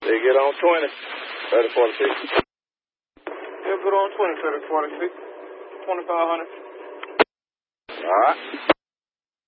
They get on 20, 3046. They'll put on 20, 3046. 2500. All right.